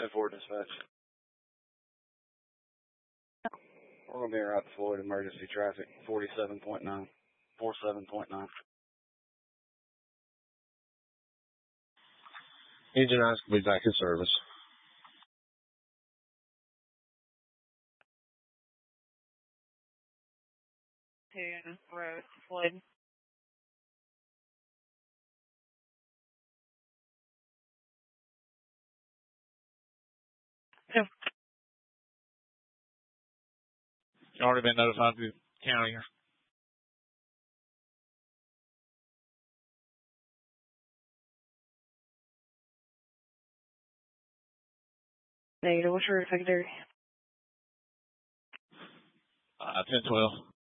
10-4 dispatch. We're going to be in route to Floyd, emergency traffic, 47.9, 47.9. Engine eyes will be back in service. Road, Floyd. Yeah. You already been notified of the county. Negative. What's your secondary? 10-12.